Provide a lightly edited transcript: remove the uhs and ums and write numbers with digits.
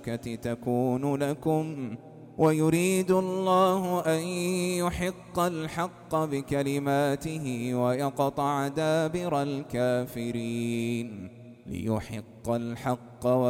تكون لكم، ويريد الله أن يحق الحق بكلماته ويقطع دابر الكافرين ليحق الحق